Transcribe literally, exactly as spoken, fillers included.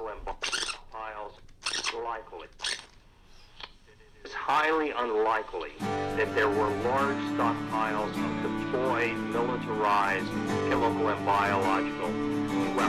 chemical and biological stockpiles likely. It is highly unlikely that there were large stockpiles of deployed, militarized chemical and biological weapons.